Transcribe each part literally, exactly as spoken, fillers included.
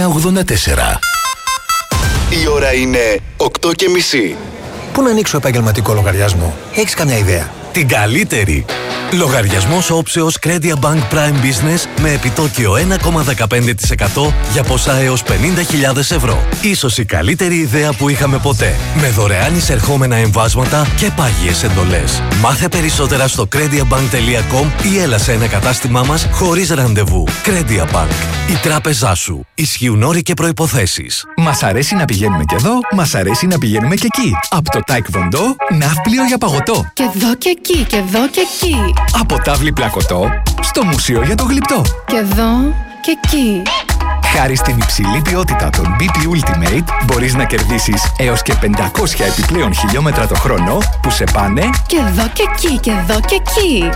εννιά ογδόντα τέσσερα. Η ώρα είναι οκτώ και μισή. Πού να ανοίξω επαγγελματικό λογαριασμό? Έχεις καμιά ιδέα? Την καλύτερη! Λογαριασμός όψεως Credia Bank Prime Business με επιτόκιο ένα κόμμα δεκαπέντε τοις εκατό για ποσά έως πενήντα χιλιάδες ευρώ. Ίσως η καλύτερη ιδέα που είχαμε ποτέ. Με δωρεάν εισερχόμενα εμβάσματα και πάγιες εντολές. Μάθε περισσότερα στο crediabank τελεία com ή έλα σε ένα κατάστημά μας χωρίς ραντεβού. Credia Bank. Η τράπεζά σου. Ισχύουν όροι και προϋποθέσεις. Μας αρέσει να πηγαίνουμε και εδώ, μας αρέσει να πηγαίνουμε και εκεί. Από το Taekwondo, ναύπλιο για παγωτό. Και εδώ και εκεί, και εδώ και εκεί. Από τάβλη πλακωτό, στο μουσείο για το γλυπτό. Και εδώ και εκεί. Χάρη στην υψηλή ποιότητα των μπι πι Ultimate, μπορείς να κερδίσεις έως και πεντακόσια επιπλέον χιλιόμετρα το χρόνο που σε πάνε και εδώ και εκεί, και εδώ και εκεί.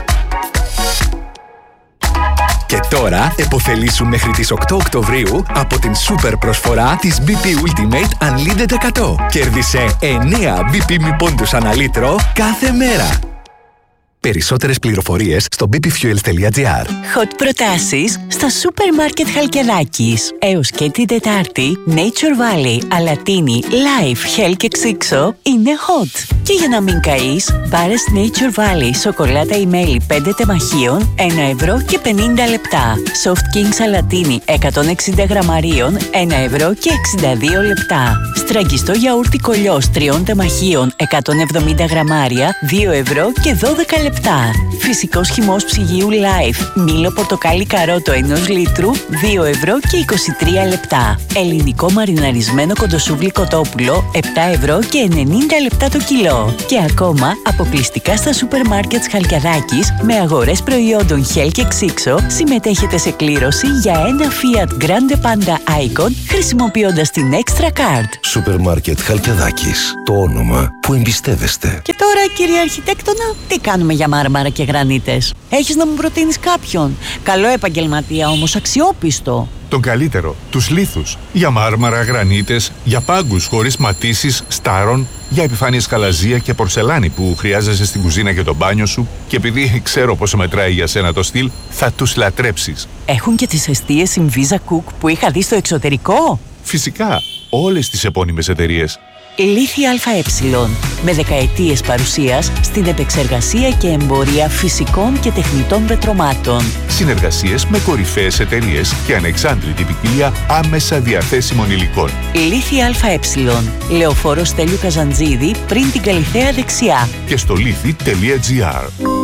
Και τώρα επωφελήσου μέχρι τις οκτώ Οκτωβρίου από την σούπερ προσφορά της μπι πι Ultimate Unlimited εκατό. Κέρδισε εννέα μπι πι μη πόντους ανά λίτρο κάθε μέρα. Περισσότερες πληροφορίες στο μπι πι fuels τελεία τζι άρ. Hot προτάσεις στα σούπερ μάρκετ Χαλκιδάκης. Έως και την Τετάρτη, Nature Valley, Αλατίνη, Life, Hell και Ξύξο είναι hot. Και για να μην καείς, μπάρες Nature Valley, σοκολάτα ή μέλι πέντε τεμαχίων, ένα ευρώ και πενήντα λεπτά. Soft King Αλατίνη εκατόν εξήντα γραμμαρίων, ένα ευρώ και εξήντα δύο λεπτά. Στραγγιστό γιαούρτι κολλιός τριών τεμαχίων, εκατόν εβδομήντα γραμμάρια, δύο ευρώ και δώδεκα λεπτά. Φυσικός χυμός ψυγείου Life, μήλο πορτοκάλι καρότο ενός λίτρου, δύο ευρώ και είκοσι τρία λεπτά. Ελληνικό μαριναρισμένο κοντοσούβλι κοτόπουλο, επτά ευρώ και ενενήντα λεπτά το κιλό. Και ακόμα αποκλειστικά στα σούπερ μάρκετ Χαλκιαδάκης με αγορές προϊόντων Hell και Ξύξο συμμετέχετε σε κλήρωση για ένα Fiat Grande Panda Icon χρησιμοποιώντας την Extra Card. Σούπερ μάρκετ Χαλκιαδάκης. Το όνομα που εμπιστεύεστε. Και τώρα, κύριε αρχιτέκτονα, τι κάνουμε για μάρμαρα και γρανίτες? Έχεις να μου προτείνεις κάποιον? Καλό επαγγελματία όμως, αξιόπιστο. Τον καλύτερο, τους λίθους. Για μάρμαρα, γρανίτες, για πάγκους χωρίς ματίσεις, στάρων, για επιφάνειες καλαζία και πορσελάνη που χρειάζεσαι στην κουζίνα και το μπάνιο σου, και επειδή ξέρω πόσο μετράει για σένα το στυλ, θα τους λατρέψεις. Έχουν και τις εστίες Inviza Cook που είχα δει στο εξωτερικό. Φυσικά, όλες τις επώνυμες εταιρείες. Λίθη ΑΕ, με δεκαετίες παρουσίας στην επεξεργασία και εμπορία φυσικών και τεχνητών πετρωμάτων. Συνεργασίες με κορυφαίες εταιρείες και ανεξάντλητη ποικιλία άμεσα διαθέσιμων υλικών. Λίθη ΑΕ, Λεωφόρο Στέλιου Καζαντζίδη, πριν την Καλιθέα δεξιά. Και στο λίθη τελεία τζι άρ.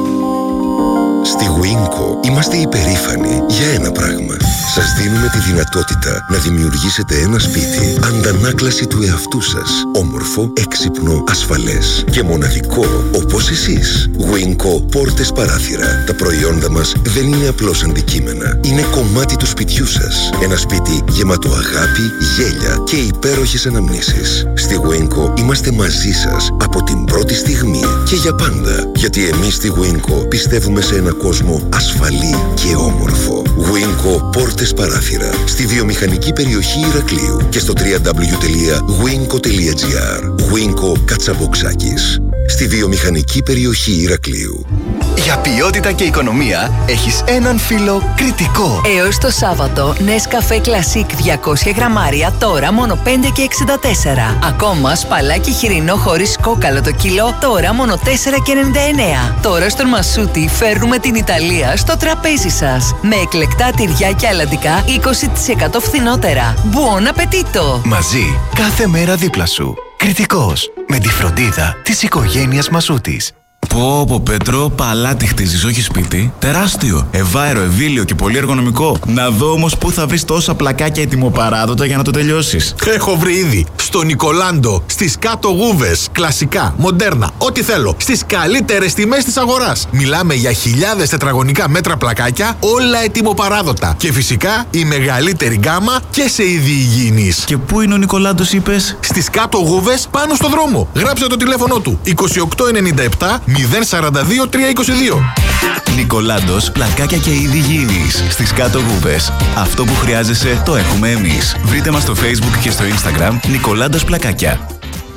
Στη Winco είμαστε υπερήφανοι για ένα πράγμα. Σας δίνουμε τη δυνατότητα να δημιουργήσετε ένα σπίτι αντανάκλαση του εαυτού σας. Όμορφο, έξυπνο, ασφαλές και μοναδικό όπως εσείς. Winco πόρτες παράθυρα. Τα προϊόντα μας δεν είναι απλώς αντικείμενα. Είναι κομμάτι του σπιτιού σας. Ένα σπίτι γεμάτο αγάπη, γέλια και υπέροχες αναμνήσεις. Στη Winco είμαστε μαζί σας από την πρώτη στιγμή και για πάντα. Γιατί εμείς στη Winco πιστεύουμε σε ένα κόσμο ασφαλή και όμορφο. Winco πόρτες παράθυρα στη βιομηχανική περιοχή Ηρακλείου και στο double-u double-u double-u τελεία winco τελεία τζι άρ. Winco Κατσαποξάκης, στη βιομηχανική περιοχή Ηρακλείου. Για ποιότητα και οικονομία έχεις έναν φίλο Κρητικό. Έως το Σάββατο, Nescafé Classic διακόσια γραμμάρια τώρα μόνο πέντε και εξήντα τέσσερα. Ακόμα σπαλάκι χοιρινό χωρίς κόκαλο το κιλό τώρα μόνο τέσσερα και ενενήντα εννέα. Τώρα στον Μασούτη φέρνουμε την Ιταλία στο τραπέζι σας. Με εκλεκτά τυριά και αλαντικά είκοσι τοις εκατό φθηνότερα. Buon appetito! Μαζί, κάθε μέρα δίπλα σου. Κρητικός, με τη φροντίδα της οικογένειας Μασούτης. Πω πω Πέτρο, παλάτι χτίζεις, όχι σπίτι. Τεράστιο, ευάερο, ευήλιο και πολύ εργονομικό. Να δω όμως πού θα βρεις τόσα πλακάκια ετοιμοπαράδοτα για να το τελειώσεις. Έχω βρει ήδη στο Νικολάντο, στις κάτω γούβες, κλασικά, μοντέρνα, ό,τι θέλω, στις καλύτερες τιμές της αγοράς. Μιλάμε για χιλιάδες τετραγωνικά μέτρα πλακάκια, όλα ετοιμοπαράδοτα. Και φυσικά η μεγαλύτερη γκάμα και σε είδη υγιεινής. Και πού είναι ο Νικολάντος, είπες? Στις κάτω γούβες, πάνω στο δρόμο. Γράψε το τηλέφωνο του είκοσι οκτώ ενενήντα επτά μηδέν σαράντα δύο τριακόσια είκοσι δύο. Νικολάντος, πλακάκια και είδη υγιεινής στις κάτω γούβες. Αυτό που χρειάζεσαι το έχουμε εμείς. Βρείτε μας στο Facebook και στο Instagram Νικολάντος Πλακάκια.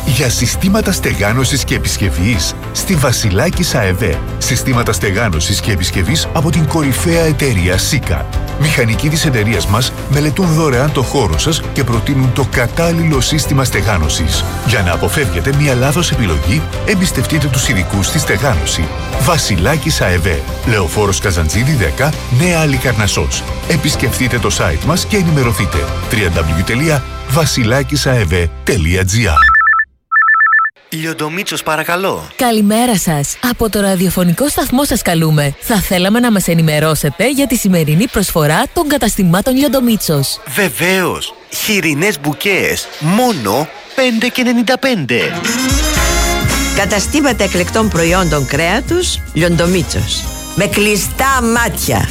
Για συστήματα στεγάνωσης και επισκευής στη Βασιλάκης ΑΕΒ. Συστήματα στεγάνωσης και επισκευής από την κορυφαία εταιρεία Σίκα. Μηχανικοί της εταιρείας μας μελετούν δωρεάν το χώρο σας και προτείνουν το κατάλληλο σύστημα στεγάνωσης. Για να αποφεύγετε μια λάθος επιλογή, εμπιστευτείτε τους ειδικούς στη στεγάνωση. Βασιλάκης ΑΕΒ. Λεωφόρος Καζαντζίδη δέκα, Νέα Αλικαρνασσός. Επισκεφτείτε το site μας και ενημερωθείτε. double-u double-u double-u τελεία βασιλάκισαεβ τελεία τζι άρ. Λιοντομίτσος, παρακαλώ. Καλημέρα σας. Από το ραδιοφωνικό σταθμό σας καλούμε. Θα θέλαμε να μας ενημερώσετε για τη σημερινή προσφορά των καταστημάτων Λιοντομίτσος. Βεβαίως. Χοιρινές μπουκές. Μόνο πέντε και ενενήντα πέντε. Καταστήματα εκλεκτών προϊόντων κρέατος Λιοντομίτσος. Με κλειστά μάτια.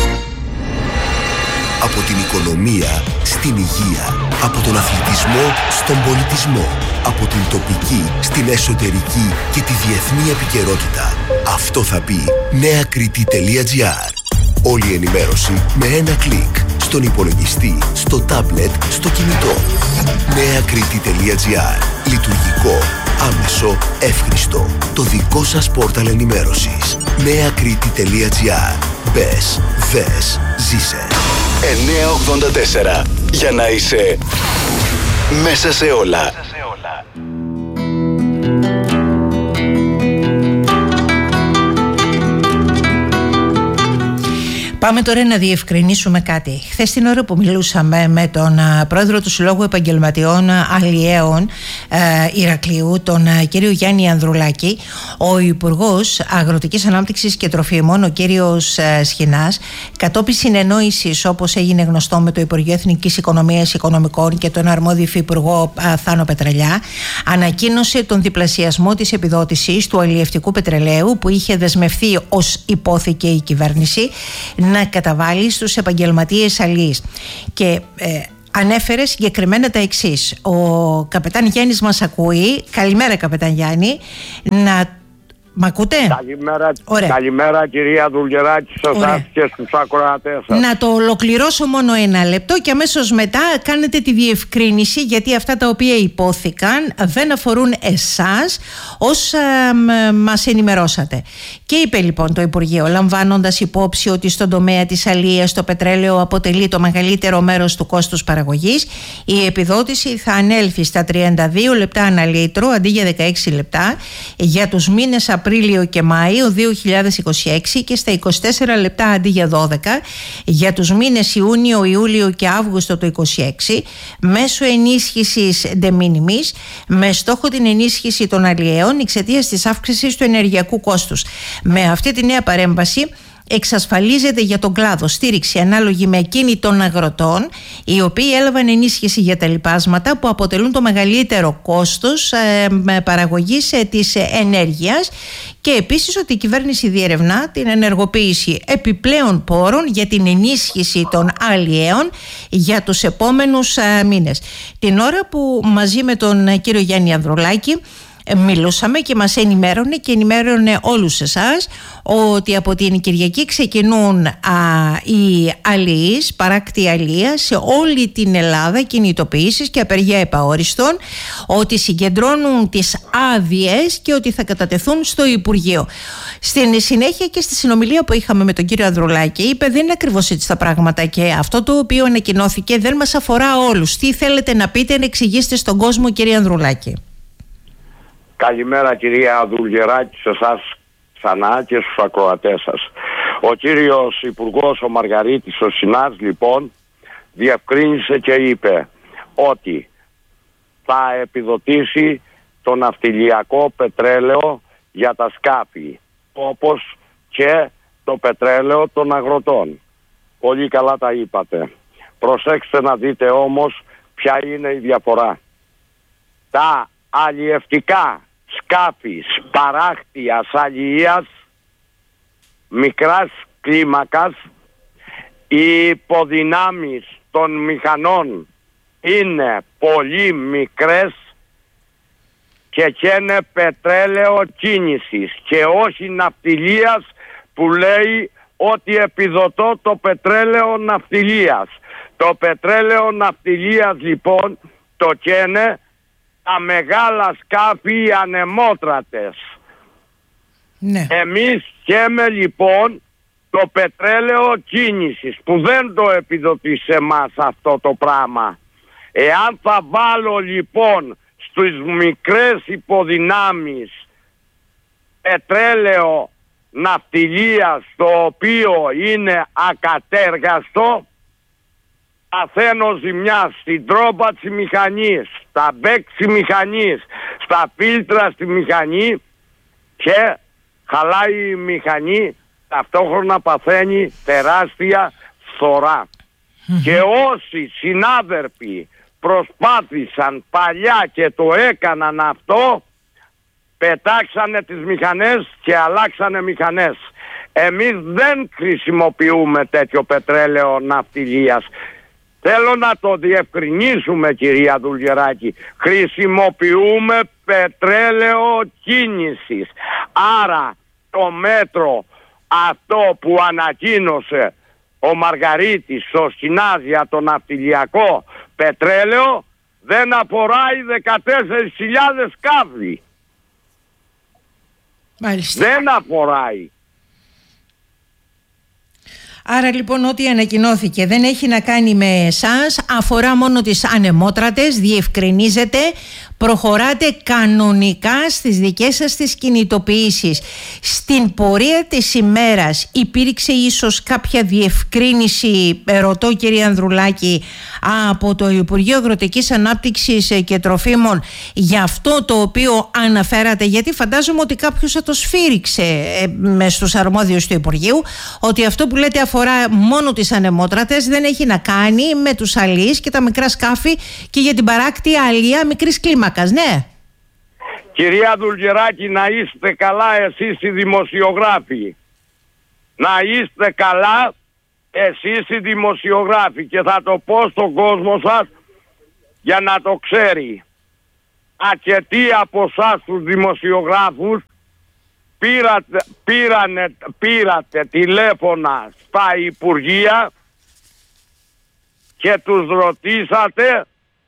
Από την οικονομία στην υγεία, από τον αθλητισμό στον πολιτισμό, από την τοπική στην εσωτερική και τη διεθνή επικαιρότητα. Αυτό θα πει νεακριτή τελεία τζι άρ. Όλη η ενημέρωση με ένα κλικ. Στον υπολογιστή, στο τάμπλετ, στο κινητό. νεακριτή τελεία τζι άρ. Λειτουργικό, άμεσο, εύχριστο. Το δικό σας πόρταλ ενημέρωσης. νεακριτή τελεία τζι άρ. Μπες, δες, ζήσε. εννιακόσια ογδόντα τέσσερα. Για να είσαι μέσα σε όλα. Πάμε τώρα να διευκρινίσουμε κάτι. Χθες την ώρα που μιλούσαμε με τον πρόεδρο του Συλλόγου Επαγγελματιών Αλλιέων ε, Ηρακλείου, τον ε, κύριο Γιάννη Ανδρουλάκη, ο Υπουργός Αγροτικής Ανάπτυξης και Τροφίμων, ο κύριος ε, Σχοινάς, κατόπιν συνεννόησης, όπως έγινε γνωστό, με το Υπουργείο Εθνικής Οικονομίας Οικονομικών και τον αρμόδιο υφυπουργό ε, Θάνο Πετρελιά, ανακοίνωσε τον διπλασιασμό της επιδότησης του αλλιευτικού πετρελαίου που είχε δεσμευθεί, ως υπόθηκε η κυβέρνηση, να καταβάλει στους επαγγελματίες αλλιείς. Και ε, ανέφερε συγκεκριμένα τα εξής. Ο καπετάν Γιάννης μας ακούει. Καλημέρα, καπετάν Γιάννη. Να... Μ' ακούτε? Καλημέρα, καλημέρα κυρία Δουλγεράκη, σε εσάς και στους ακροατές σας. Να το ολοκληρώσω μόνο ένα λεπτό και αμέσως μετά κάνετε τη διευκρίνηση, γιατί αυτά τα οποία υπόθηκαν δεν αφορούν εσάς ως α, μ, μας ενημερώσατε. Και είπε λοιπόν το Υπουργείο, λαμβάνοντας υπόψη ότι στον τομέα της αλίας το πετρέλαιο αποτελεί το μεγαλύτερο μέρος του κόστους παραγωγής, η επιδότηση θα ανέλθει στα τριάντα δύο λεπτά ανά λίτρο αντί για δεκαέξι λεπτά για τους μήνες Απρίλιο και Μάιο δύο χιλιάδες είκοσι έξι και στα είκοσι τέσσερα λεπτά αντί για δώδεκα για τους μήνες Ιούνιο, Ιούλιο και Αύγουστο το είκοσι έξι, μέσω ενίσχυσης de minimis, με στόχο την ενίσχυση των αλλιέων εξαιτίας της αύξησης του ενεργειακού κόστους. Με αυτή τη νέα παρέμβαση εξασφαλίζεται για τον κλάδο στήριξη ανάλογη με εκείνη των αγροτών, οι οποίοι έλαβαν ενίσχυση για τα λοιπάσματα που αποτελούν το μεγαλύτερο κόστος ε, παραγωγής ε, της ενέργειας, και επίσης ότι η κυβέρνηση διερευνά την ενεργοποίηση επιπλέον πόρων για την ενίσχυση των αλλιέων για τους επόμενους ε, μήνες. Την ώρα που μαζί με τον κύριο Γιάννη Ανδρουλάκη μιλούσαμε και μας ενημέρωνε και ενημέρωνε όλους εσάς ότι από την Κυριακή ξεκινούν α, οι αλλιείς, παράκτη αλλία σε όλη την Ελλάδα, κινητοποιήσεις και απεργία επαόριστον, ότι συγκεντρώνουν τις άδειες και ότι θα κατατεθούν στο Υπουργείο. Στην συνέχεια και στη συνομιλία που είχαμε με τον κύριο Ανδρουλάκη, είπε δεν είναι ακριβώς έτσι τα πράγματα και αυτό το οποίο ανακοινώθηκε δεν μας αφορά όλους. Τι θέλετε να πείτε, να εξηγήσετε στον κόσμο, κύριε Ανδρουλάκη? Καλημέρα κυρία Δουλγεράκη, σε εσάς ξανά και στους ακροατές σας. Ο κύριος Υπουργός, ο Μαργαρίτης, ο Συνάς, λοιπόν, διευκρίνησε και είπε ότι θα επιδοτήσει το ναυτιλιακό πετρέλαιο για τα σκάφη, όπως και το πετρέλαιο των αγροτών. Πολύ καλά τα είπατε. Προσέξτε να δείτε όμως ποια είναι η διαφορά. Τα αλλιευτικά σκάφη παράκτειας αλλιείας μικράς κλίμακας, οι υποδυνάμεις των μηχανών είναι πολύ μικρές και καίνε πετρέλαιο κίνησης και όχι ναυτιλίας που λέει ότι επιδοτώ το πετρέλαιο ναυτιλίας. Το πετρέλαιο ναυτιλίας λοιπόν το καίνε τα μεγάλα σκάφη οι ανεμότρατες. Ναι. Εμείς χέμε λοιπόν το πετρέλαιο κίνησης που δεν το επιδοτεί σε εμάς αυτό το πράγμα. Εάν θα βάλω λοιπόν στις μικρές υποδυνάμεις πετρέλαιο ναυτιλίας το οποίο είναι ακατέργαστο, παθαίνω ζημιά στην τρόπα της μηχανής, στα μπέκ της μηχανής, στα φίλτρα στη μηχανή και χαλάει η μηχανή, ταυτόχρονα παθαίνει τεράστια φθορά. Mm-hmm. Και όσοι συνάδελφοι προσπάθησαν παλιά και το έκαναν αυτό, πετάξανε τις μηχανές και αλλάξανε μηχανές. Εμείς δεν χρησιμοποιούμε τέτοιο πετρέλαιο ναυτιλίας. Θέλω να το διευκρινίσουμε, κυρία Δουλγεράκη. Χρησιμοποιούμε πετρέλαιο κίνησης. Άρα το μέτρο αυτό που ανακοίνωσε ο Μαργαρίτης στο Σκινάζ για το ναυτιλιακό πετρέλαιο δεν αφορά οι δεκατέσσερις χιλιάδες σκάφη. Μάλιστα. Δεν αφοράει. Άρα λοιπόν ό,τι ανακοινώθηκε δεν έχει να κάνει με εσάς, αφορά μόνο τις ανεμότρατες, διευκρινίζεται, προχωράτε κανονικά στις δικές σας τις κινητοποιήσεις. Στην πορεία της ημέρας υπήρξε ίσως κάποια διευκρίνηση, ρωτώ κύριε Ανδρουλάκη, από το Υπουργείο Αγροτικής Ανάπτυξης και Τροφίμων για αυτό το οποίο αναφέρατε, γιατί φαντάζομαι ότι κάποιος θα το σφύριξε ε, με στους αρμόδιους του Υπουργείου, ότι αυτό που λέτε αφορά μόνο τις ανεμότρατες, δεν έχει να κάνει με τους αλείς και τα μικρά σκάφη και για την παράκτη αλεία μικρής κλίμακας, ναι. Κυρία Δουλγεράκη, να είστε καλά εσείς οι δημοσιογράφοι. Να είστε καλά εσείς οι δημοσιογράφοι, και θα το πω στον κόσμο σας για να το ξέρει. Αρκετοί από εσάς τους δημοσιογράφους πήρατε, πήρανε, πήρατε τηλέφωνα στα Υπουργεία και τους ρωτήσατε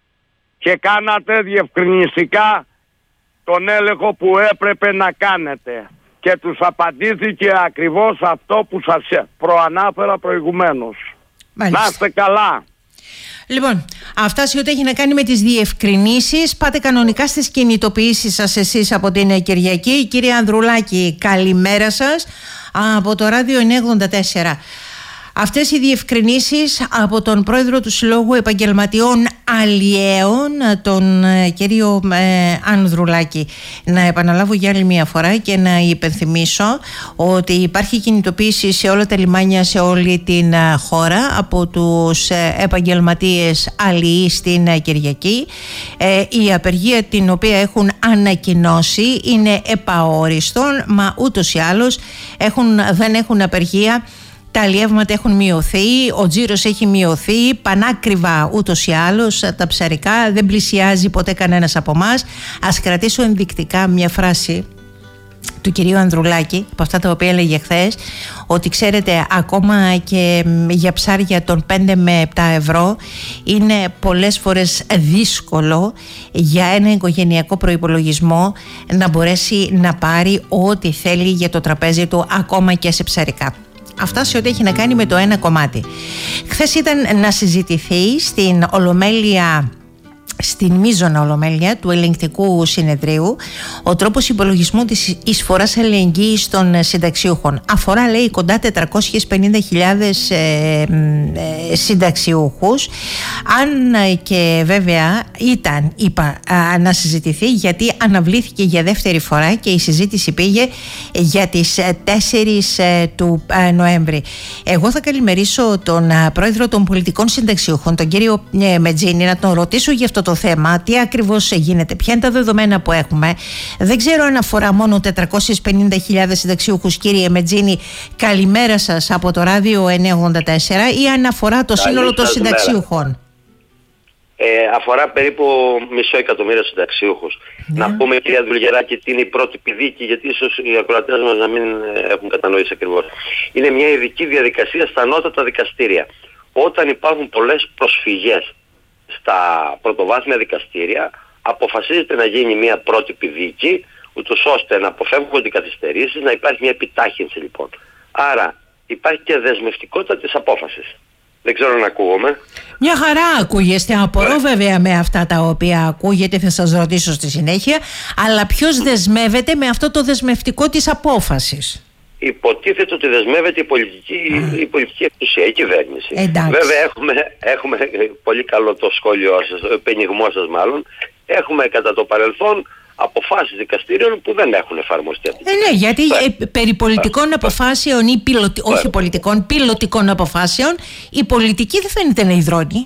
και κάνατε διευκρινιστικά τον έλεγχο που έπρεπε να κάνετε. Και τους απαντήθηκε ακριβώς αυτό που σας προανάφερα προηγουμένως. Μάλιστα. Να είστε καλά. Λοιπόν, αυτά σε ό,τι έχει να κάνει με τις διευκρινήσεις, πάτε κανονικά στις κινητοποιήσεις σας εσείς από την Κυριακή. Κύριε Ανδρουλάκη, καλημέρα σας από το Ράδιο εννιακόσια ογδόντα τέσσερα. Αυτές οι διευκρινήσεις από τον πρόεδρο του Συλλόγου Επαγγελματιών Αλλιέων, τον ε, κύριο ε, Ανδρουλάκη. Να επαναλάβω για άλλη μια φορά και να υπενθυμίσω ότι υπάρχει κινητοποίηση σε όλα τα λιμάνια σε όλη την ε, χώρα από τους ε, επαγγελματίες αλλιείς στην ε, Κυριακή. Ε, η απεργία την οποία έχουν ανακοινώσει είναι επαόριστον, μα ούτως ή άλλως έχουν, δεν έχουν απεργία. Τα αλλιεύματα έχουν μειωθεί, ο τζίρος έχει μειωθεί, πανάκριβα ούτως ή άλλως, τα ψαρικά, δεν πλησιάζει ποτέ κανένας από εμάς. Ας κρατήσω ενδεικτικά μια φράση του κυρίου Ανδρουλάκη, από αυτά τα οποία έλεγε χθες, ότι ξέρετε ακόμα και για ψάρια των πέντε με επτά ευρώ είναι πολλές φορές δύσκολο για ένα οικογενειακό προϋπολογισμό να μπορέσει να πάρει ό,τι θέλει για το τραπέζι του, ακόμα και σε ψαρικά. Αυτά σε ό,τι έχει να κάνει με το ένα κομμάτι. Χθες ήταν να συζητηθεί στην Ολομέλεια, στην μείζωνα Ολομέλεια του Ελεγκτικού Συνεδρίου, ο τρόπος υπολογισμού της εισφοράς αλληλεγγύης των συνταξιούχων. Αφορά, λέει, κοντά τετρακόσιες πενήντα χιλιάδες ε, ε, συνταξιούχους. Αν και βέβαια ήταν, είπα, α, να συζητηθεί, γιατί αναβλήθηκε για δεύτερη φορά και η συζήτηση πήγε για τις τέσσερις του Νοέμβρη. Εγώ θα καλημερίσω τον πρόεδρο των πολιτικών συνταξιούχων, τον κύριο Μετζίνη, να τον ρωτήσω για αυτό το θέμα, τι ακριβώς γίνεται, ποια είναι τα δεδομένα που έχουμε. Δεν ξέρω αν αφορά μόνο τετρακόσιες πενήντα χιλιάδες συνταξιούχους, κύριε Μετζίνη. Καλημέρα σας από το Ράδιο εννιακόσια ογδόντα τέσσερα, ή αν αφορά το σύνολο των συνταξιούχων. Ε, αφορά περίπου μισό εκατομμύριο συνταξιούχους. Ναι. Να πούμε, κυρία Δουλγεράκη, τι είναι η πρότυπη δίκη, γιατί ίσως οι ακροατές μας να μην έχουν κατανοήσει ακριβώς. Είναι μια ειδική διαδικασία στα ανώτατα δικαστήρια. Όταν υπάρχουν πολλές προσφυγές στα πρωτοβάθμια δικαστήρια, αποφασίζεται να γίνει μια πρότυπη δίκη, ούτως ώστε να αποφεύγονται οι καθυστερήσεις, να υπάρχει μια επιτάχυνση λοιπόν. Άρα υπάρχει και δεσμευτικότητα της απόφασης. Δεν ξέρω αν ακούγομαι. Μια χαρά ακούγεστε. Απορώ βέβαια με αυτά τα οποία ακούγεται, θα σας ρωτήσω στη συνέχεια. Αλλά ποιος δεσμεύεται με αυτό το δεσμευτικό της απόφασης? Υποτίθεται ότι δεσμεύεται η πολιτική, η πολιτική εξουσία, η κυβέρνηση. Εντάξει. Βέβαια έχουμε, έχουμε πολύ καλό το σχόλιο σας, ο επενιγμό σας μάλλον. Έχουμε κατά το παρελθόν αποφάσεις δικαστήριων που δεν έχουν εφαρμοστεί. Ε, ναι, γιατί ε, περί πολιτικών αποφάσεων ή πιλοτι... όχι πολιτικών, πιλωτικών αποφάσεων, η πολιτική δεν φαίνεται να υδρώνει.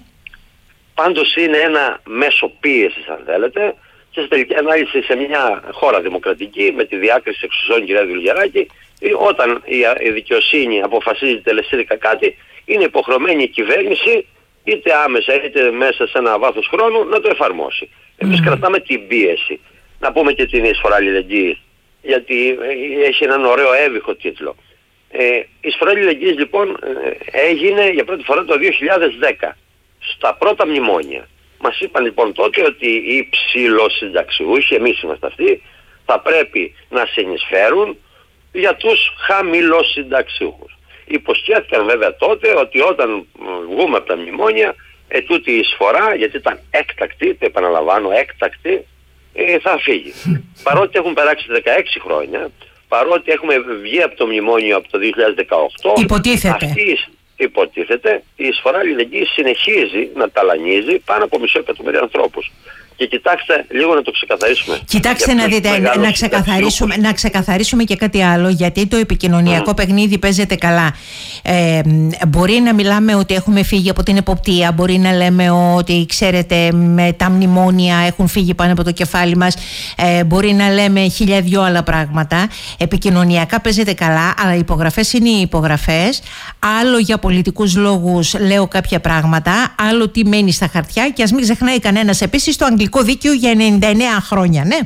Πάντως είναι ένα μέσο πίεσης, αν θέλετε, και σε τελική ανάλυση σε μια χώρα δημοκρατική, με τη διάκριση εξουσιών, κυρία Δουλγεράκη, όταν η δικαιοσύνη αποφασίζει τελεσίδικα κάτι, είναι υποχρεωμένη η κυβέρνηση, είτε άμεσα είτε μέσα σε ένα βάθος χρόνου, να το εφαρμόσει. Εμείς mm. κρατάμε την πίεση. Να πούμε και την εισφορά αλληλεγγύης, γιατί έχει έναν ωραίο έβυχο τίτλο. Ε, η εισφορά αλληλεγγύης λοιπόν έγινε για πρώτη φορά το δύο χιλιάδες δέκα, στα πρώτα μνημόνια. Μας είπαν λοιπόν τότε ότι οι ψηλοσυνταξιούχοι, εμείς είμαστε αυτοί, θα πρέπει να συνεισφέρουν για τους χαμηλοσυνταξιούχους. Υποσχέθηκαν βέβαια τότε ότι όταν βγούμε από τα μνημόνια, ετούτη η εισφορά, γιατί ήταν έκτακτη, το επαναλαμβάνω, έκτακτη, ε, θα φύγει. Παρότι έχουν περάξει δεκαέξι χρόνια, παρότι έχουμε βγει από το μνημόνιο από το δύο χιλιάδες δεκαοκτώ, υποτίθεται. Αυτή, υποτίθεται, η εισφορά αλληλεγγύης συνεχίζει να ταλανίζει πάνω από μισό εκατομμύριο ανθρώπους. Και κοιτάξτε λίγο να το ξεκαθαρίσουμε. Κοιτάξτε να δείτε, να ξεκαθαρίσουμε, να ξεκαθαρίσουμε και κάτι άλλο, γιατί το επικοινωνιακό mm. παιχνίδι παίζεται καλά. Ε, μπορεί να μιλάμε ότι έχουμε φύγει από την εποπτεία, μπορεί να λέμε ότι ξέρετε με τα μνημόνια έχουν φύγει πάνω από το κεφάλι μας, ε, μπορεί να λέμε χίλια δυο άλλα πράγματα. Επικοινωνιακά παίζεται καλά, αλλά οι υπογραφές είναι οι υπογραφές. Άλλο για πολιτικούς λόγους λέω κάποια πράγματα, άλλο τι μένει στα χαρτιά, και ας μην ξεχνάει κανένας επίσης το αγγλικό δίκαιο για ενενήντα εννέα χρόνια, ναι.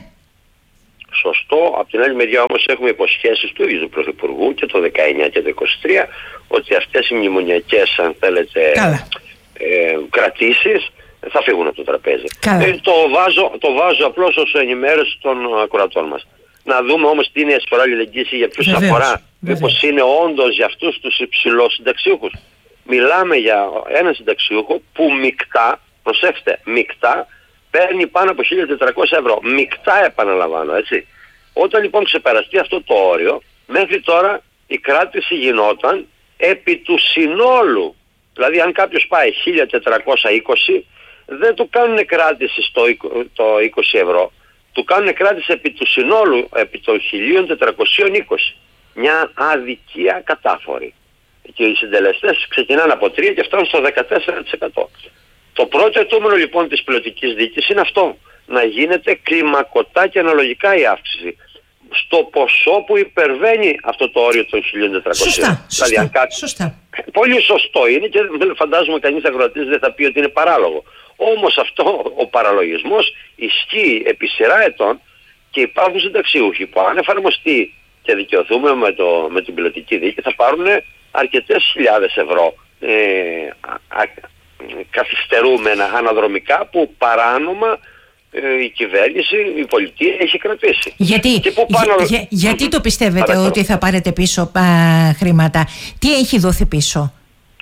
Σωστό. Απ' την άλλη μεριά όμως έχουμε υποσχέσεις του ίδιου του Πρωθυπουργού και το δεκαεννιά και το είκοσι τρία ότι αυτές οι μνημονιακές, αν θέλετε, ε, κρατήσεις θα φύγουν από το τραπέζι. Ε, το, βάζω, το βάζω απλώς ως ενημέρωση των ακροατών μας. Να δούμε όμως τι είναι η εισφορά αλληλεγγύης, για ποιους αφορά. Μήπως είναι όντως για αυτούς τους υψηλούς συνταξιούχους. Μιλάμε για έναν συνταξιούχο που μεικτά, προσέξτε, μεικτά, παίρνει πάνω από χίλια τετρακόσια ευρώ. Μεικτά, επαναλαμβάνω, έτσι. Όταν λοιπόν ξεπεραστεί αυτό το όριο, μέχρι τώρα η κράτηση γινόταν επί του συνόλου. Δηλαδή αν κάποιος πάει χίλια τετρακόσια είκοσι, δεν του κάνουν κράτηση στο το είκοσι ευρώ. Του κάνουν κράτηση επί του συνόλου, επί των χίλια τετρακόσια είκοσι. Μια αδικία κατάφορη. Και οι συντελεστές ξεκινάνε από τρία και φτάνουν στο δεκατέσσερα τοις εκατό. Το πρώτο αιτούμενο λοιπόν της πιλωτικής δίκης είναι αυτό. Να γίνεται κλιμακωτά και αναλογικά η αύξηση στο ποσό που υπερβαίνει αυτό το όριο των χίλια τετρακόσια. Σωστά, σωστά, δηλαδή, κάτι... σωστά. Πολύ σωστό είναι και φαντάζομαι κανείς αγροτής δεν θα πει ότι είναι παράλογο. Όμως αυτό ο παραλογισμός ισχύει επί σειρά ετών και υπάρχουν συνταξιούχοι που αν εφαρμοστεί και δικαιωθούμε με, το, με την πιλωτική δίκη θα πάρουν αρκετές χιλιάδες ευρώ ε, α, α, καθυστερούμενα αναδρομικά που παράνομα ε, η κυβέρνηση, η πολιτεία έχει κρατήσει. Γιατί, πάνω... για, για, γιατί το πιστεύετε Παρακαλώ. ότι θα πάρετε πίσω α, χρήματα? Τι έχει δοθεί πίσω?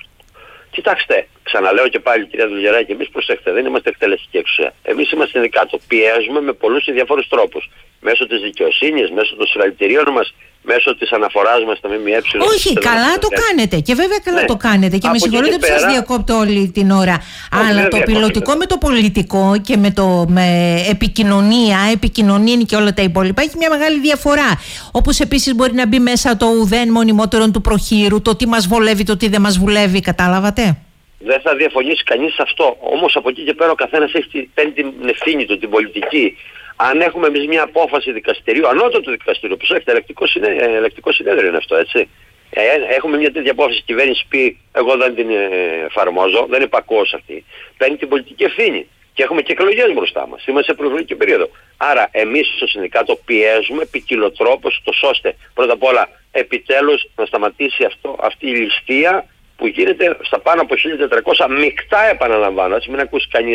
Κοιτάξτε, ξαναλέω και πάλι κυρία Δουλγεράκη, εμείς προσέξτε, δεν είμαστε εκτελεστική εξουσία. Εμείς είμαστε συνδικάτο. Πιέζουμε με πολλούς και διάφορους τρόπους. Μέσω της δικαιοσύνης, μέσω των συλλαλητηρίων μας, μέσω της αναφοράς μας στα ΜΜΕ. Όχι, καλά το κάνετε και βέβαια καλά ναι. το κάνετε. Και από με συγχωρείτε που πέρα... σας διακόπτω όλη την ώρα. Όχι, αλλά το πιλωτικό με το πολιτικό και με το με επικοινωνία, επικοινωνία και όλα τα υπόλοιπα έχει μια μεγάλη διαφορά. Όπως επίσης μπορεί να μπει μέσα το ουδέν μονιμότερον του προχείρου, το τι μας βολεύει, το τι δεν μας βουλεύει, κατάλαβατε? Δεν θα διαφωνήσει κανείς σε αυτό. Όμως από εκεί και πέρα ο καθένας έχει παίρνει την ευθύνη του, την πολιτική. Αν έχουμε εμείς μια απόφαση δικαστηρίου, ανώτατο δικαστήριο, που έχετε ελεκτικό, συνέ, ελεκτικό συνέδριο είναι αυτό, έτσι. Ε, έχουμε μια τέτοια απόφαση, η κυβέρνηση πει, εγώ δεν την εφαρμόζω, δεν υπακούω σε αυτή. Παίρνει την πολιτική ευθύνη. Και έχουμε και εκλογές μπροστά μας. Είμαστε σε προεκλογική περίοδο. Άρα εμείς στο συνδικάτο πιέζουμε ποικιλοτρόπως, ώστε πρώτα απ' όλα επιτέλους να σταματήσει αυτό, αυτή η ληστεία που γίνεται στα πάνω από χίλια τετρακόσια μεικτά, επαναλαμβάνω, έτσι μην ακούσει κανείς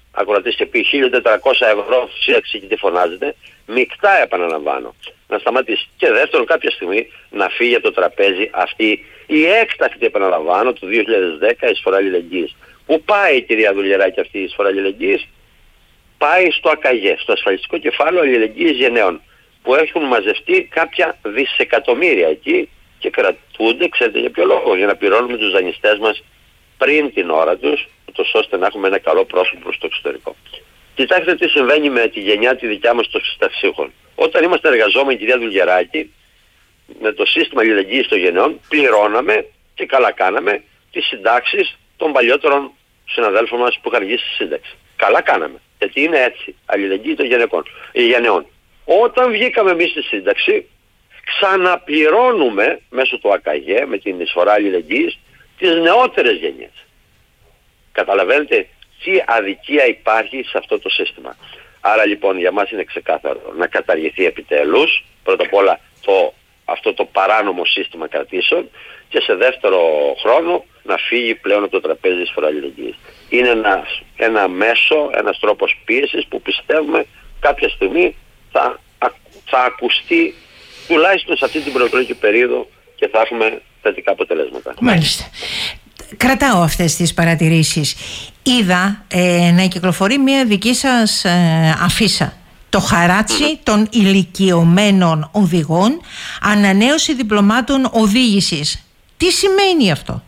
ακροατής και πει χίλια τετρακόσια ευρώ σύνταξη και τι φωνάζετε, μεικτά επαναλαμβάνω, να σταματήσει. Και δεύτερον, κάποια στιγμή να φύγει από το τραπέζι αυτή η έκτακτη, επαναλαμβάνω, του δύο χιλιάδες δέκα εισφορά αλληλεγγύης. Πού πάει, κυρία Δουλγεράκη, αυτή η εισφορά αλληλεγγύης? Πάει στο ΑΚΑΓΕ, στο ασφαλιστικό κεφάλαιο αλληλεγγύης γενναίων, που έχουν μαζευτεί κάποια δισεκατομμύρια εκεί και κρατούνται, ξέρετε για ποιο λόγο? Για να πληρώνουμε τους δανειστές μας πριν την ώρα τους, ούτως ώστε να έχουμε ένα καλό πρόσωπο προς το εξωτερικό. Κοιτάξτε τι συμβαίνει με τη γενιά τη δικιά μας των συνταξιούχων. Όταν είμαστε εργαζόμενοι, κυρία Δουλγεράκη, με το σύστημα αλληλεγγύης των γενναιών, πληρώναμε και καλά κάναμε τις συντάξεις των παλιότερων συναδέλφων μας που είχαν βγει στη σύνταξη. Καλά κάναμε. Γιατί είναι έτσι. Αλληλεγγύη των γενναιών. Όταν βγήκαμε εμείς στη σύνταξη, ξαναπληρώνουμε μέσω του ΑΚΑΓΕ με την εισφορά αλληλεγγύης τις νεότερες γενιές. Καταλαβαίνετε τι αδικία υπάρχει σε αυτό το σύστημα. Άρα λοιπόν για μας είναι ξεκάθαρο να καταργηθεί επιτέλους πρώτα απ' όλα το, αυτό το παράνομο σύστημα κρατήσεων και σε δεύτερο χρόνο να φύγει πλέον από το τραπέζι της εισφορά αλληλεγγύης. Είναι ένα, ένα μέσο, ένας τρόπος πίεσης που πιστεύουμε κάποια στιγμή θα, θα ακουστεί τουλάχιστον σε αυτή την προεκλογική περίοδο και θα έχουμε θετικά αποτελέσματα. Μάλιστα. Κρατάω αυτές τις παρατηρήσεις. Είδα ε, να κυκλοφορεί μια δική σας ε, αφίσα. Το χαράτσι mm-hmm. των ηλικιωμένων οδηγών, ανανέωση διπλωμάτων οδήγησης. Τι σημαίνει αυτό?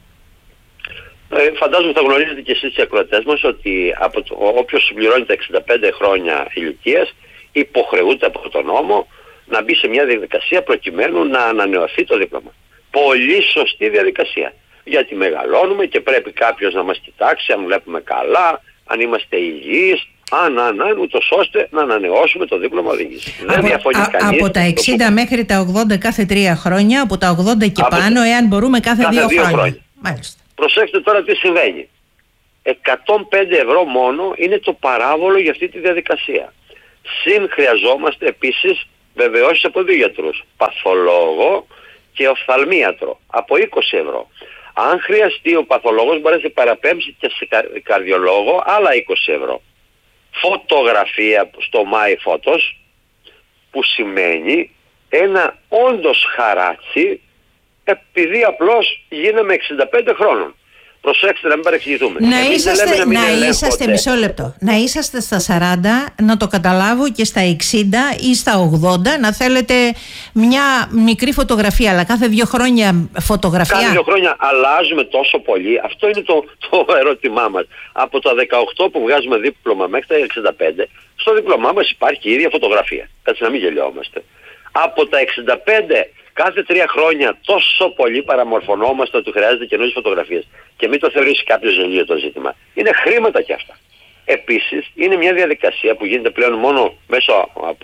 Ε, φαντάζομαι θα γνωρίζετε και εσείς οι ακροατές μας ότι από το, όποιος συμπληρώνει τα εξήντα πέντε χρόνια ηλικίας υποχρεούται από τον νόμο να μπει σε μια διαδικασία προκειμένου να ανανεωθεί το δίπλωμα. Πολύ σωστή διαδικασία. Γιατί μεγαλώνουμε και πρέπει κάποιος να μας κοιτάξει αν βλέπουμε καλά, αν είμαστε υγιείς, αν, αν, αν, ούτως ώστε να ανανεώσουμε το δίπλωμα οδήγησης. Δεν διαφωνεί κανείς. Από τα εξήντα το... μέχρι τα ογδόντα κάθε τρία χρόνια, από τα ογδόντα και από... πάνω, εάν μπορούμε κάθε, κάθε δύο, δύο χρόνια. χρόνια. Μάλιστα. Προσέξτε τώρα τι συμβαίνει. εκατόν πέντε ευρώ μόνο είναι το παράβολο για αυτή τη διαδικασία. Συν χρειαζόμαστε επίσης βεβαιώσεις από δύο γιατρούς. Παθολόγο και οφθαλμίατρο από είκοσι ευρώ. Αν χρειαστεί ο παθολόγος μπορεί να παραπέμψει και σε καρδιολόγο άλλα είκοσι ευρώ. Φωτογραφία στο My Photos που σημαίνει ένα όντως χαράτσι επειδή απλώς γίναμε εξήντα πέντε χρόνων. Προσέξτε να μην παρεξηγηθούμε. Να Εμείς είσαστε, να μην να είσαστε μισό λεπτό. Να είσαστε στα σαράντα, να το καταλάβω, και στα εξήντα ή στα ογδόντα να θέλετε μια μικρή φωτογραφία, αλλά κάθε δύο χρόνια φωτογραφία. Κάθε δύο χρόνια αλλάζουμε τόσο πολύ. Αυτό είναι το, το ερώτημά μας. Από τα δεκαοκτώ που βγάζουμε δίπλωμα μέχρι τα εξήντα πέντε, στο δίπλωμά μας υπάρχει η ίδια φωτογραφία. Κάτσε να μην γελιόμαστε. Από τα εξήντα πέντε κάθε τρία χρόνια τόσο πολύ παραμορφωνόμαστε ότι χρειάζεται καινούριες φωτογραφίες. Και μην το θεωρήσει κάποιο γελίο το ζήτημα. Είναι χρήματα κι αυτά. Επίσης είναι μια διαδικασία που γίνεται πλέον μόνο μέσω από,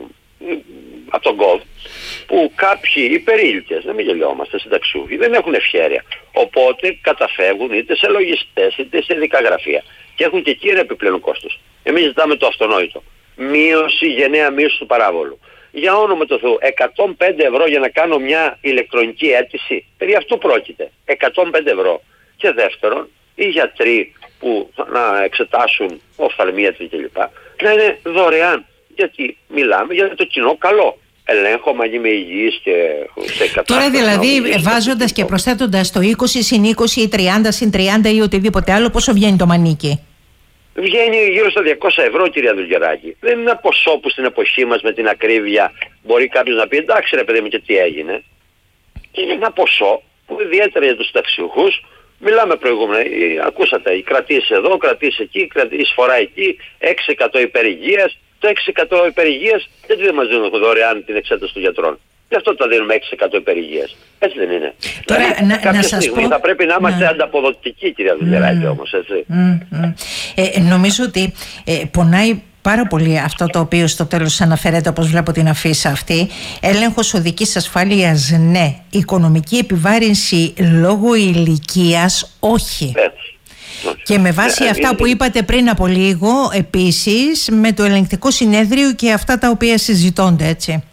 από τον γκοβ, που κάποιοι υπερήλικες, να μην γελιόμαστε, συνταξιούχοι, δεν έχουν ευχέρεια. Οπότε καταφεύγουν είτε σε λογιστές είτε σε ειδικά γραφεία. Και έχουν και εκεί ένα επιπλέον κόστος. Εμείς ζητάμε το αυτονόητο. Μείωση, γενναία μείωση του παράβολου. Για όνομα του Θεού, εκατόν πέντε ευρώ για να κάνω μια ηλεκτρονική αίτηση. Περί αυτού πρόκειται. εκατόν πέντε ευρώ. Και δεύτερον, οι γιατροί που να εξετάσουν οφθαλμίατροι κλπ. Να είναι δωρεάν. Γιατί μιλάμε για το κοινό καλό. Ελέγχω, αν είμαι υγιής και σε κατάσταση. Τώρα δηλαδή βάζοντας και προσθέτοντας το είκοσι συν είκοσι ή τριάντα συν τριάντα ή οτιδήποτε άλλο, πόσο βγαίνει το μανίκι? Βγαίνει γύρω στα διακόσια ευρώ, κυρία Δουλγεράκη. Δεν είναι ένα ποσό που στην εποχή μας με την ακρίβεια μπορεί κάποιος να πει εντάξει ρε παιδί μου, και τι έγινε. Είναι ένα ποσό που ιδιαίτερα για τους συνταξιούχους, μιλάμε προηγούμενα, ακούσατε, οι κρατήσεις εδώ, κρατήσεις εκεί, εισφορά εκεί, έξι τοις εκατό υπερηγείας. Το έξι τοις εκατό υπερηγείας γιατί δεν μας δίνουν δωρεάν την εξέταση των γιατρών? Γι' αυτό τα δίνουμε έξι τοις εκατό υπερηγείας. Έτσι δεν είναι? Τώρα, δηλαδή, να, κάποια να σας στιγμή πω... θα πρέπει να είμαστε να... ανταποδοτικοί, κυρία Δουλγεράκη, mm. όμως, έτσι. Mm, mm. Ε, νομίζω ότι ε, πονάει πάρα πολύ αυτό το οποίο στο τέλος αναφέρεται, όπως βλέπω την αφίσα αυτή. Έλεγχος οδικής ασφάλειας, ναι. Οικονομική επιβάρυνση λόγω ηλικίας, όχι. Έτσι. Και με βάση ε, αυτά είναι... που είπατε πριν από λίγο, επίσης, με το ελεγκτικό συνέδριο και αυτά τα οποία συζητώνται, έτσι.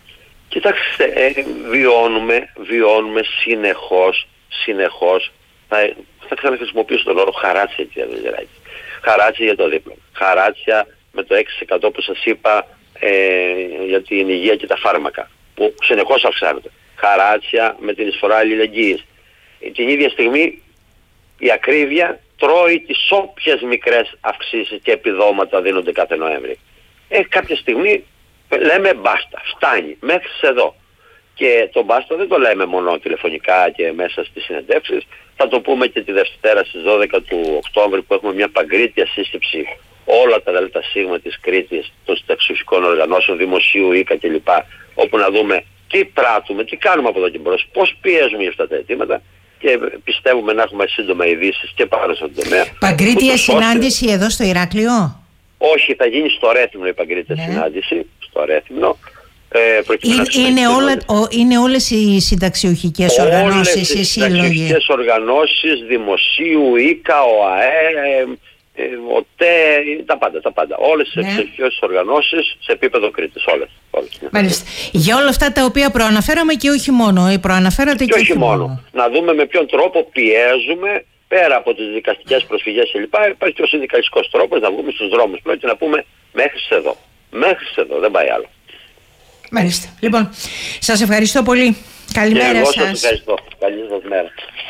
Κοιτάξτε, ε, βιώνουμε, βιώνουμε συνεχώς, συνεχώς θα, θα ξαναχρησιμοποιήσω τον όρο χαράτσια, κύριε Δουλγεράκη. Χαράτσια για το δίπλωμα. Χαράτσια με το έξι τοις εκατό που σας είπα ε, για την υγεία και τα φάρμακα, που συνεχώς αυξάνονται. Χαράτσια με την εισφορά αλληλεγγύης. Την ίδια στιγμή η ακρίβεια τρώει τις όποιες μικρές αυξήσεις και επιδόματα δίνονται κάθε Νοέμβρη. Ε, κάποια στιγμή λέμε μπάστα, φτάνει, μέχρι εδώ. Και το μπάστα δεν το λέμε μόνο τηλεφωνικά και μέσα στις συνεντεύξεις, θα το πούμε και τη Δευτέρα στις δώδεκα του Οκτώβρη που έχουμε μια παγκρίτια σύσκεψη όλα τα ΔΣ της Κρήτης, των συνταξιωτικών οργανώσεων, δημοσίου, οίκα κλπ. Όπου να δούμε τι πράττουμε, τι κάνουμε από εδώ και μπρος, πώς πιέζουμε για αυτά τα αιτήματα και πιστεύουμε να έχουμε σύντομα ειδήσεις και πάνω στον τομέα. Παγκρίτια συνάντηση ώστε... εδώ στο Ηράκλειο? Όχι, θα γίνει στο Ρέθυμνο η παγκρίτια ναι. συνάντηση, στο Ρέθυμνο. Ε, είναι, είναι, όλα, ο, είναι όλες οι συνταξιουχικές οργανώσεις, οι σύλλογοι. Όλες οι συνταξιουχικές οργανώσεις, δημοσίου, οίκα, ΟΑΕ, ε, ΟΤΕ, τα πάντα, τα πάντα. Όλες τις ναι. συνταξιουχικές οργανώσεις σε επίπεδο Κρήτης, όλες. όλες ναι. Μάλιστα. Για όλα αυτά τα οποία προαναφέραμε και όχι μόνο, προαναφέρατε και, και όχι μόνο. μόνο. Να δούμε με ποιον τρόπο πιέζουμε, πέρα από τις δικαστικές προσφυγές κλπ. Υπάρχει και ο συνδικαλιστικός τρόπος να βγούμε στους δρόμους πλέον και να πούμε μέχρι εδώ. Μέχρι εδώ, δεν πάει άλλο. Μάλιστα. Λοιπόν, σας ευχαριστώ πολύ. Καλημέρα σας. Εγώ σας ευχαριστώ. Καλή σας μέρα.